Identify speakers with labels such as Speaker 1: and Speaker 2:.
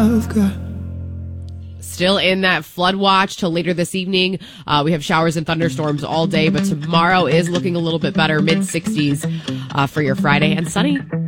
Speaker 1: I've got.
Speaker 2: Still in that flood watch till later this evening. We have showers and thunderstorms all day, but tomorrow is looking a little bit better, mid-60s for your Friday, and sunny.